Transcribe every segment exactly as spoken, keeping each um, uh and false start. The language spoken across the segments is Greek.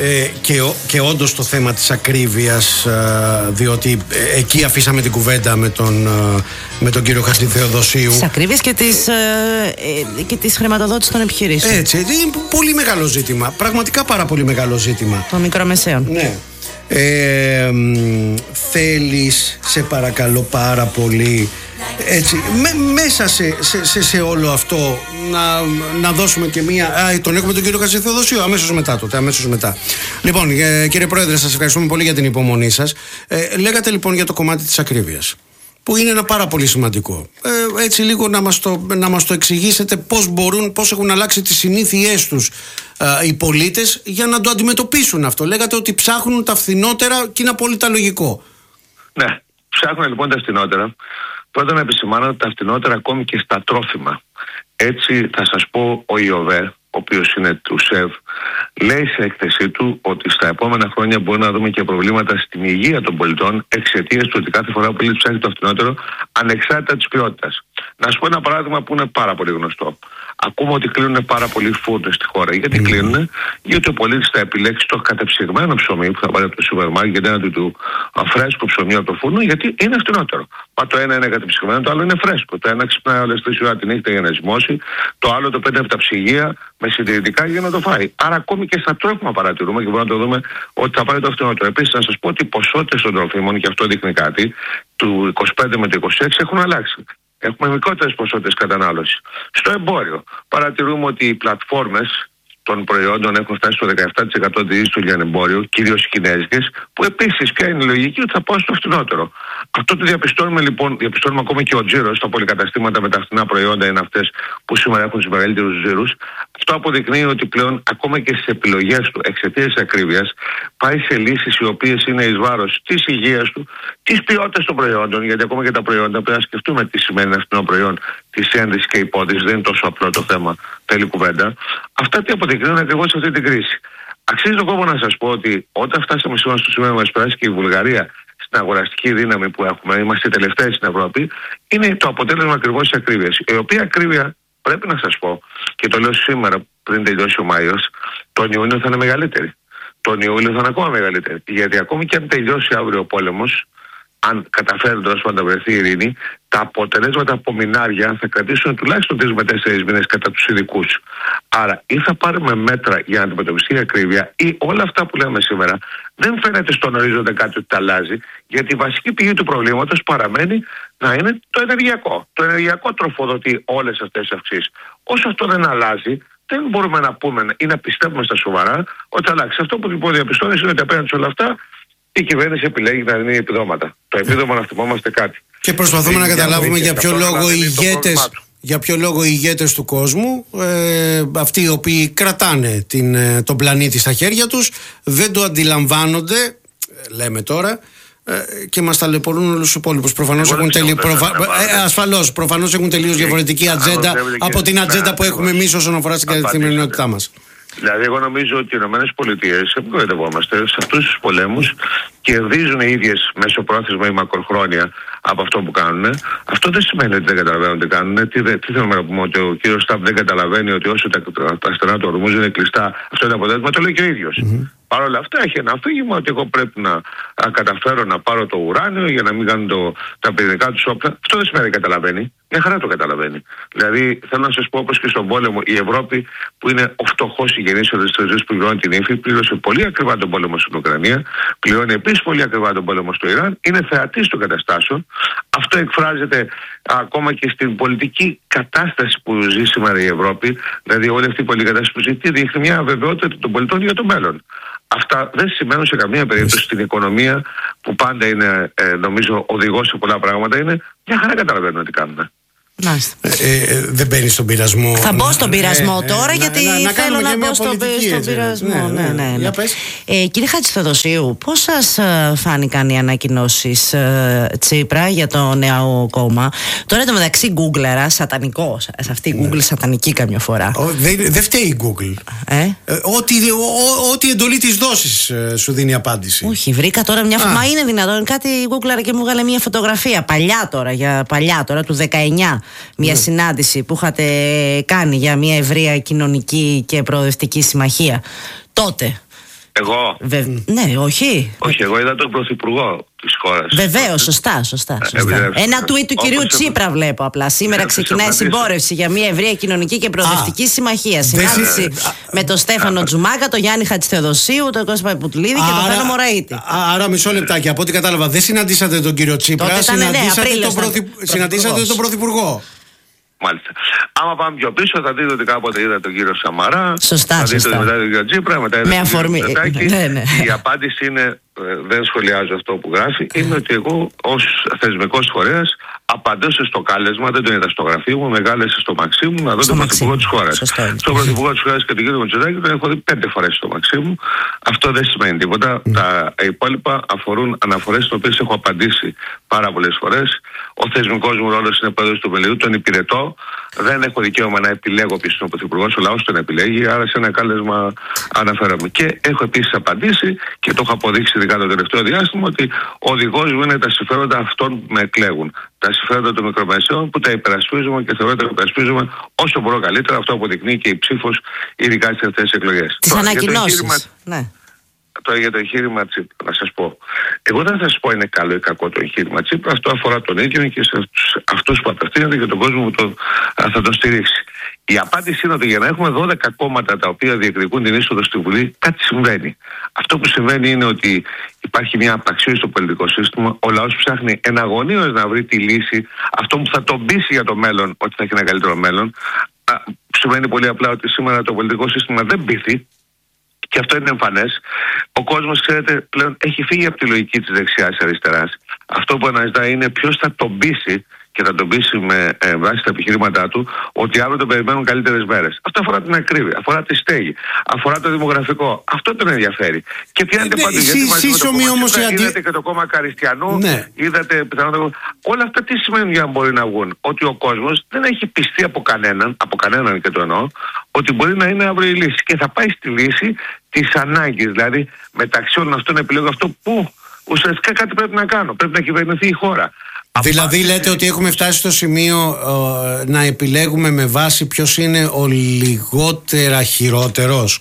Ε, και, και όντως το θέμα της ακρίβειας, ε, διότι ε, εκεί αφήσαμε την κουβέντα με τον, ε, με τον κύριο Χατζηθεοδοσίου. Της ακρίβειας και της, ε, ε, και της χρηματοδότησης των επιχειρήσεων. Έτσι, είναι πολύ μεγάλο ζήτημα. Πραγματικά πάρα πολύ μεγάλο ζήτημα. Των μικρομεσαίων. Ναι. Ε, θέλεις, σε παρακαλώ πάρα πολύ, έτσι, με, μέσα σε, σε, σε, σε όλο αυτό να, να δώσουμε και μία. Α, τον έχουμε τον κύριο Χατζηθεοδοσίου αμέσως μετά τότε, αμέσως μετά. Λοιπόν, ε, κύριε Πρόεδρε, σας ευχαριστούμε πολύ για την υπομονή σας. ε, Λέγατε λοιπόν για το κομμάτι της ακρίβειας, που είναι ένα πάρα πολύ σημαντικό. Ε, έτσι λίγο να μας, το, να μας το εξηγήσετε πώς μπορούν, πώς έχουν αλλάξει τις συνήθειές τους ε, οι πολίτες για να το αντιμετωπίσουν αυτό. Λέγατε ότι ψάχνουν τα φθηνότερα και είναι απόλυτα λογικό. Ναι, ψάχνουν λοιπόν τα φθηνότερα. Πρώτα να επισημάνω τα φθηνότερα ακόμη και στα τρόφιμα. Έτσι θα σας πω, ο ΙΟΒΕ, ο οποίος είναι του ΣΕΒ, λέει σε έκθεσή του ότι στα επόμενα χρόνια μπορούμε να δούμε και προβλήματα στην υγεία των πολιτών εξαιτίας του ότι κάθε φορά ο πολίτης ψάχνει το φθηνότερο ανεξάρτητα της ποιότητας. Να σου πω ένα παράδειγμα που είναι πάρα πολύ γνωστό. Ακούμε ότι κλείνουν πάρα πολλοί φούρνες στη χώρα. Γιατί mm. κλείνουν? Γιατί ο πολίτης θα επιλέξει το κατεψυγμένο ψωμί που θα πάρει από το σούπερ μάρκετ γιατί είναι του φρέσκο ψωμί από το φούρνο, γιατί είναι φθηνότερο. Μα το ένα είναι κατεψυγμένο, το άλλο είναι φρέσκο. Το ένα ξυπνάει όλες τις ώρα τη νύχτα για να ζυμώσει, το άλλο το παίρνει από τα ψυγεία με συντηρητικά για να το φάει. Άρα, ακόμη και στα τρόφιμα παρατηρούμε και μπορούμε να το δούμε ότι θα πάρει το φθηνότερο. Επίσης, να σας πω ότι οι ποσότητες των τροφίμων, και αυτό δείχνει κάτι, του είκοσι πέντε με το είκοσι έξι έχουν αλλάξει. Έχουμε μικρότερες ποσότητες κατανάλωση. Στο εμπόριο παρατηρούμε ότι οι πλατφόρμες των προϊόντων έχουν φτάσει στο δεκαεπτά τοις εκατό διείσδυση στο λιανεμπόριο, κυρίως οι κινέζικες, που επίσης πια είναι η λογική ότι θα πάω στο φθηνότερο. Αυτό το διαπιστώνουμε λοιπόν, διαπιστώνουμε ακόμη και ο τζίρος στα πολυκαταστήματα με τα φθηνά προϊόντα είναι αυτές που σήμερα έχουν τους μεγαλύτερους τζίρους. Αυτό αποδεικνύει ότι πλέον ακόμα και στις επιλογές του εξαιτίας της ακρίβειας πάει σε λύσεις οι οποίες είναι εις βάρος της υγείας του, της ποιότητας των προϊόντων, γιατί ακόμα και τα προϊόντα πρέπει να σκεφτούμε τι σημαίνει ένα φθηνό προϊόν, τη ένδυση και υπόδειση, δεν είναι τόσο απλό το θέμα, θέλει κουβέντα. Αυτά τι αποδεικνύουν ακριβώς αυτή την κρίση. Αξίζει τον κόπο να σας πω ότι όταν φτάσαμε σήμερα στο σημείο που μας περάσει και η Βουλγαρία στην αγοραστική δύναμη που έχουμε, είμαστε οι τελευταίοι στην Ευρώπη, είναι το αποτέλεσμα ακριβώς της ακρίβειας. Η οποία ακρίβεια, πρέπει να σας πω, και το λέω σήμερα πριν τελειώσει ο Μάιος, τον Ιούνιο θα είναι μεγαλύτερη. Τον Ιούλιο θα είναι ακόμα μεγαλύτερη. Γιατί ακόμη και αν τελειώσει αύριο ο πόλεμος, αν καταφέρουν τέλος πάντων να βρεθεί η ειρήνη, τα αποτελέσματα από μηνάρια θα κρατήσουν τουλάχιστον τρεις με τέσσερις μήνες κατά τους ειδικούς. Άρα ή θα πάρουμε μέτρα για να αντιμετωπιστεί η ακρίβεια, ή όλα αυτά που λέμε σήμερα δεν φαίνεται στον ορίζοντα κάτι ότι τα αλλάζει, γιατί η βασική πηγή του προβλήματος παραμένει να είναι το ενεργειακό. Το ενεργειακό τροφοδοτεί όλες αυτές τις αυξήσεις. Όσο αυτό δεν αλλάζει, δεν μπορούμε να πούμε ή να πιστεύουμε στα σοβαρά ότι θα αλλάξει. Αυτό που λοιπόν διαπιστώνει είναι ότι απέναντι σε όλα αυτά η κυβέρνηση επιλέγει να δίνει επιδόματα. Το επίδομα να θυμόμαστε κάτι. Και προσπαθούμε να καταλάβουμε για ποιο λόγο οι ηγέτες, για ποιο λόγο οι ηγέτες του κόσμου, ε, αυτοί οι οποίοι κρατάνε την, τον πλανήτη στα χέρια τους, δεν το αντιλαμβάνονται, λέμε τώρα, ε, και μας ταλαιπωρούν όλους τους υπόλοιπους. Προφανώς έχουν, τελει... προφα... ε, ασφαλώς, προφανώς έχουν τελείως διαφορετική ατζέντα από την ατζέντα που έχουμε εμείς όσον αφορά στην καθημερινότητά μας. Δηλαδή, εγώ νομίζω ότι οι Ηνωμένες Πολιτείες, απογοητευόμαστε, σε αυτούς τους πολέμους κερδίζουν οι ίδιες μεσοπρόθεσμα ή μακροχρόνια από αυτό που κάνουν. Αυτό δεν σημαίνει ότι δεν καταλαβαίνουν τι κάνουν. Τι, τι θέλουμε να πούμε, ότι ο κύριος Σταμπ δεν καταλαβαίνει ότι όσο τα, τα στενά του ορμούς είναι κλειστά, αυτό είναι αποτέλεσμα, το λέει και ο ίδιος. Mm-hmm. Παρ' όλα αυτά έχει ένα αφήγημα ότι εγώ πρέπει να α, καταφέρω να πάρω το ουράνιο για να μην κάνω το, τα πυρηνικά του όπλα. Αυτό δεν σημαίνει ότι καταλαβαίνει. Μια χαρά το καταλαβαίνει. Δηλαδή, θέλω να σας πω, όπως και στον πόλεμο, η Ευρώπη που είναι ο φτωχός συγγενής της τραπεζής που πληρώνει την ύφη, πλήρωσε πολύ ακριβά τον πόλεμο στην Ουκρανία, πληρώνει επίσης πολύ ακριβά τον πόλεμο στο Ιράν, είναι θεατής των καταστάσεων. Αυτό εκφράζεται ακόμα και στην πολιτική κατάσταση που ζει σήμερα η Ευρώπη. Δηλαδή, όλη αυτή η πολιτική κατάσταση που ζει δείχνει μια αβεβαιότητα των πολιτών για το μέλλον. Αυτά δεν σημαίνουν σε καμία περίπτωση στην οικονομία που πάντα είναι, ε, νομίζω, οδηγός σε πολλά πράγματα. Είναι μια χαρά καταλαβαίνουν τι κάνουν. Ε, ε, δεν μπαίνει στον πειρασμό. Θα μπω στον πειρασμό ε, τώρα, ε, γιατί να, να, θέλω να, να μπω στον, στον πειρασμό. Ναι, ναι, ναι, ναι. Για πες. Ε, κύριε Χατζηθεοδοσίου, πώς σας ε, φάνηκαν οι ανακοινώσεις ε, Τσίπρα για το νέο κόμμα? Τώρα εντωμεταξύ Γκούγκλερα, σατανικό, σε αυτή η Google ναι. Σατανική καμιά φορά. Δεν δε φταίει η Google. Ε? Ε, ό,τι, ό, ό, ό,τι εντολή της δώσης ε, σου δίνει απάντηση. Όχι, βρήκα τώρα μια. Μα είναι δυνατόν κάτι Γκούγκλερα και μου έβγαλε μια φωτογραφία παλιά τώρα, για παλιά τώρα του δεκαεννιά. Μια mm. συνάντηση που είχατε κάνει για μια ευρεία κοινωνική και προοδευτική συμμαχία τότε. Εγώ. Βε... Ναι, όχι. Όχι, εγώ είδα τον πρωθυπουργό της χώρας. Βεβαίως, σωστά, σωστά. σωστά. Ε, Ένα tweet του κυρίου Τσίπρα βλέπω απλά. Σήμερα ε, ξεκινάει η συμπόρευση για μια ευρεία κοινωνική και προοδευτική συμμαχία. Συνάντηση με τον Στέφανο Τζουμάκα, τον Γιάννη Χατζηθεοδοσίου, τον Κώστα Παϊπουτλίδη και τον Θάνο Μωραήτη. Άρα, μισό λεπτάκι. Από ό,τι κατάλαβα, δεν συναντήσατε τον κύριο Τσίπρα, συναντήσατε τον πρωθυπουργό. Μάλιστα. Άμα πάμε πιο πίσω, θα δείτε ότι κάποτε είδα τον κύριο Σαμαρά. Σωστά, θα δείτε σωστά. μετά τον κύριο Τσίπρα, μετά με αφορμή. Ναι, ναι. Η απάντηση είναι, ε, δεν σχολιάζω αυτό που γράφει, είναι ότι εγώ ως θεσμικός φορέας απαντήσω στο κάλεσμα, δεν τον είδα στο γραφείο μου, με κάλεσε στο Μαξίμου να δω τον πρωθυπουργό της χώρας. Στον πρωθυπουργό της χώρας και τον κύριο Μητσοτάκη τον έχω δει πέντε φορές στο Μαξίμου. Αυτό δεν σημαίνει τίποτα. Mm. Τα υπόλοιπα αφορούν αναφορές στις οποίες έχω απαντήσει πάρα πολλές φορές. Ο θεσμικός μου ρόλος είναι πρόεδρος του Βελγίου, τον υπηρετώ. Δεν έχω δικαίωμα να επιλέγω ποιος είναι ο πρωθυπουργός, ο λαός τον επιλέγει, άρα σε ένα κάλεσμα αναφέρομαι. Και έχω επίσης απαντήσει και το έχω αποδείξει ειδικά το τελευταίο διάστημα ότι ο οδηγός μου είναι τα συμφέροντα αυτών που με εκλέγουν. Τα συμφέροντα των μικρομεσαίων που τα υπερασπίζουμε και θεωρώ ότι τα υπερασπίζουμε όσο μπορώ καλύτερα. Αυτό αποδεικνύει και η ψήφος, ειδικά στις αυτές τις εκλογές. Τις ανακοινώσεις. Ναι. Τώρα για το εγχείρημα Τσίπρα, να σας πω. Εγώ δεν θα σας πω είναι καλό ή κακό το εγχείρημα Τσίπρα. Αυτό αφορά τον ίδιο και σε αυτούς που απευθύνονται και τον κόσμο που το, θα τον στηρίξει. Η απάντηση είναι ότι για να έχουμε δώδεκα κόμματα τα οποία διεκδικούν την είσοδο στη Βουλή, κάτι συμβαίνει. Αυτό που συμβαίνει είναι ότι υπάρχει μια απαξίωση στο πολιτικό σύστημα. Ο λαός ψάχνει εναγωνίως να βρει τη λύση, αυτό που θα τον πείσει για το μέλλον, ότι θα έχει ένα καλύτερο μέλλον. Σημαίνει πολύ απλά ότι σήμερα το πολιτικό σύστημα δεν πείθει. Και αυτό είναι εμφανές. Ο κόσμος, ξέρετε, πλέον έχει φύγει από τη λογική της δεξιάς αριστεράς. Αυτό που αναζητά είναι ποιος θα τον πείσει και θα τον πείσει με ε, βάση τα επιχειρήματά του ότι αύριο τον περιμένουν καλύτερες μέρες. Αυτό αφορά την ακρίβεια, αφορά τη στέγη, αφορά το δημογραφικό. Αυτό τον ενδιαφέρει. Και πιάνετε παντού. Γιατί μαζί με το κόμμα Τσίπρα, είδατε και το κόμμα Καριστιανού, ναι. είδατε πιθανότατα. Όλα αυτά τι σημαίνουν για να μπορεί να βγουν? Ότι ο κόσμος δεν έχει πιστεί από κανέναν, από κανέναν και το εννοώ, ότι μπορεί να είναι αύριο η λύση. Και θα πάει στη λύση της ανάγκης. Δηλαδή μεταξύ όλων αυτών επιλέγω αυτό που ουσιαστικά κάτι πρέπει να κάνω. Πρέπει να κυβερνηθεί η χώρα. Δηλαδή λέτε ότι έχουμε φτάσει στο σημείο ε, να επιλέγουμε με βάση ποιος είναι ο λιγότερα χειρότερος.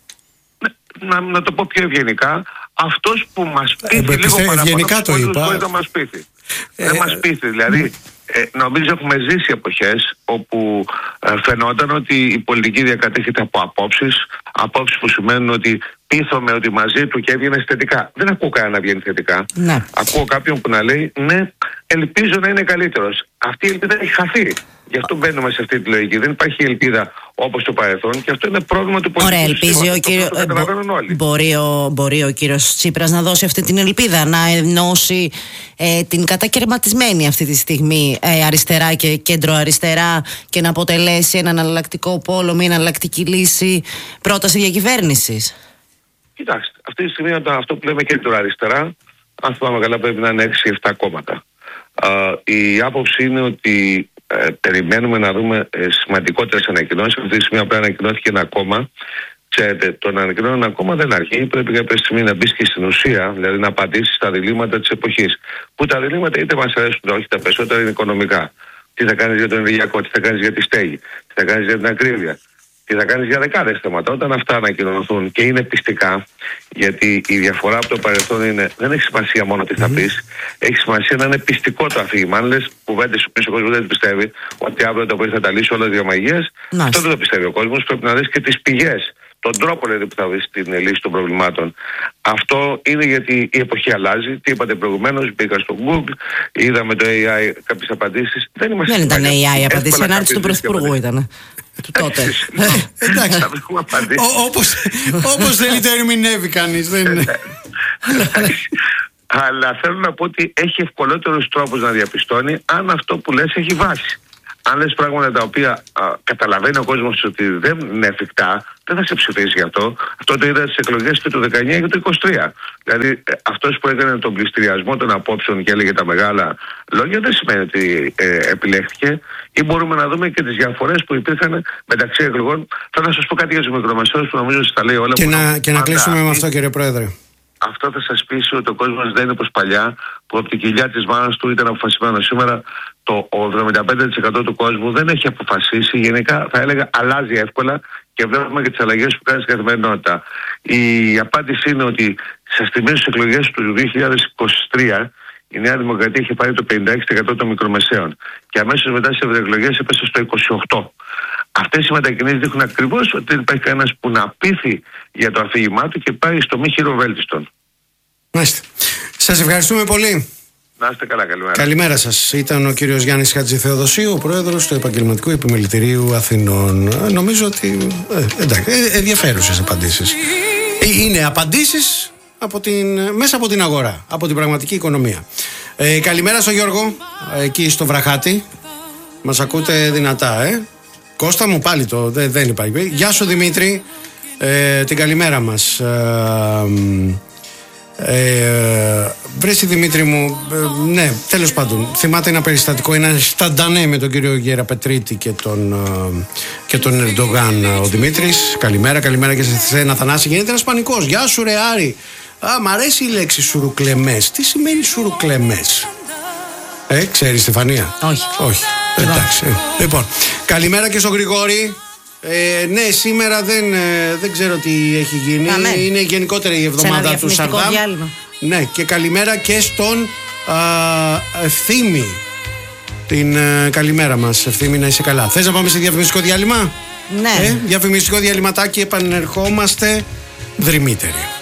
Να, να το πω πιο ευγενικά, αυτός που μας πείθει ε, λίγο παραπάνω το είπα. μπορεί να μας πείθει. Ε, δεν μας πείθει, δηλαδή ε, νομίζω έχουμε ζήσει εποχές όπου ε, φαινόταν ότι η πολιτική διακατέχεται από απόψεις, απόψεις που σημαίνουν ότι πείθομαι ότι μαζί του και έβγαινε θετικά. Δεν ακούω κανένα να βγαίνει θετικά. Ναι. Ακούω κάποιον που να λέει ναι, ελπίζω να είναι καλύτερος. Αυτή η ελπίδα έχει χαθεί. Γι' αυτό μπαίνουμε σε αυτή τη λογική. Δεν υπάρχει ελπίδα όπως το παρελθόν και αυτό είναι πρόβλημα του πολιτικού. Ωραία, ελπίζει ο κύριος. Μπορεί ο, μπορεί ο κύριος Τσίπρας να δώσει αυτή την ελπίδα, να ενώσει ε, την κατακαιρματισμένη αυτή τη στιγμή ε, αριστερά και κέντρο-αριστερά και να αποτελέσει έναν εναλλακτικό πόλο, μια εναλλακτική λύση, πρόταση διακυβέρνησης. Κοιτάξτε, αυτή τη στιγμή αυτό που λέμε κέντρο-αριστερά, αν θυμάμαι καλά, πρέπει να είναι έξι επτά κόμματα. Uh, η άποψη είναι ότι ε, περιμένουμε να δούμε ε, σημαντικότερες ανακοινώσεις. Αυτή τη στιγμή απλά ανακοινώθηκε ένα κόμμα. Ξέρετε, το να ανακοινώνει ένα κόμμα δεν αρκεί. Πρέπει κάποια στιγμή να μπει και στην ουσία, δηλαδή να απαντήσει στα διλήμματα της εποχής. Που τα διλήμματα είτε μας αρέσουν είτε όχι, τα περισσότερα είναι οικονομικά. Τι θα κάνεις για το ενεργειακό, τι θα κάνεις για τη στέγη, τι θα κάνεις για την ακρίβεια, τι θα κάνεις για δεκάδες θέματα. Όταν αυτά ανακοινωθούν και είναι πιστικά, γιατί η διαφορά από το παρελθόν είναι δεν έχει σημασία μόνο τι θα πεις, έχει σημασία να είναι πιστικό το αφήγημα. Αν λες κουβέντες σου πίσω, ο κόσμος δεν πιστεύει ότι αύριο το πρωί θα τα λύσει όλα δύο μαγείες, αυτό δεν το πιστεύει ο κόσμος. Πρέπει να δεις και τις πηγές, τον τρόπο δηλαδή που θα βρεις την λύση των προβλημάτων. Αυτό είναι γιατί η εποχή αλλάζει. Τι είπατε προηγουμένως, μπήκα στο Google, είδαμε το έι άι κάποιες απαντήσεις. Δεν, δεν ήταν έι άι απαντήσεις, ανάρτηση του Πρωθυπουργού ήταν. Του τότε. Εντάξει. Όπως θέλει το ερμηνεύει κανείς. Αλλά θέλω να πω ότι έχει ευκολότερους τρόπους να διαπιστώνει αν αυτό που λες έχει βάση. Αν λες πράγματα τα οποία α, καταλαβαίνει ο κόσμος ότι δεν είναι εφικτά, δεν θα σε ψηφίσει γι' αυτό. Αυτό το είδα στις εκλογές και το δεκαεννιά και το είκοσι τρία. Δηλαδή ε, αυτός που έκανε τον πληστηριασμό των απόψεων και έλεγε τα μεγάλα λόγια δεν σημαίνει ότι ε, επιλέχθηκε. Ή μπορούμε να δούμε και τις διαφορές που υπήρχαν μεταξύ εκλογών. Θα σας πω κάτι για τους μικρομεσαίους που νομίζω ότι τα λέει όλα. Και, να, και να κλείσουμε με αυτό, κύριε Πρόεδρε. Αυτό θα σας πείσει ότι ο κόσμος δεν είναι όπως παλιά, που από την κοιλιά της μάνας του ήταν αποφασισμένο. Σήμερα το εβδομήντα πέντε τοις εκατό του κόσμου δεν έχει αποφασίσει. Γενικά θα έλεγα αλλάζει εύκολα και βλέπουμε και τις αλλαγές που κάνει στην καθημερινότητα. Η απάντηση είναι ότι στις τιμές εκλογές του δύο χιλιάδες είκοσι τρία η Νέα Δημοκρατία είχε πάρει το πενήντα έξι τοις εκατό των μικρομεσαίων και αμέσως μετά στις ευρωεκλογές έπεσε στο είκοσι οκτώ τοις εκατό. Αυτές οι μετακινήσεις δείχνουν ακριβώς ότι δεν υπάρχει κανένας που να πείθει για το αφήγημά του και πάει στο μη χειροβέλτιστον. Μάλιστα. Σας ευχαριστούμε πολύ. Να είστε καλά, καλημέρα. Καλημέρα σας. Ήταν ο κύριος Γιάννης Χατζηθεοδοσίου, ο πρόεδρος του Επαγγελματικού Επιμελητηρίου Αθηνών. Ε, νομίζω ότι. Ε, εντάξει, ε, ενδιαφέρουσες απαντήσεις. Ε, είναι απαντήσεις από την, μέσα από την αγορά, από την πραγματική οικονομία. Ε, καλημέρα στον Γιώργο, εκεί στο Βραχάτι. Μας ακούτε δυνατά, ε. Κώστα μου, πάλι το. Δε, δεν υπάρχει. Γεια σου Δημήτρη. Ε, την καλημέρα μας. Ε, Ε, βρέσει Δημήτρη μου, ε, ναι, τέλος πάντων, θυμάται ένα περιστατικό, ένα σταντανέ με τον κύριο Γεραπετρίτη και τον, ε, και τον Ερντογάν ο Δημήτρης. Καλημέρα, καλημέρα και σε σένα Θανάση. Γίνεται ένας πανικός. Γεια σου ρε Άρη. Α, μ' αρέσει η λέξη σουρουκλεμές. Τι σημαίνει σουρουκλεμές? Ε, ξέρεις Στεφανία? Όχι. Όχι. Εντάξει. Ε. Λοιπόν, καλημέρα και στον Γρηγόρη. Ε, ναι, σήμερα δεν, ε, δεν ξέρω τι έχει γίνει. Αμέ. Είναι γενικότερη η εβδομάδα του Σαρδάμ. Ναι, και καλημέρα και στον α, Ευθύμη. Την α, καλημέρα μας, Ευθύμη, να είσαι καλά. Θες να πάμε σε διαφημιστικό διάλειμμα? Ναι. Ε, διαφημιστικό διαλυματάκι, επανερχόμαστε δρυμύτεροι.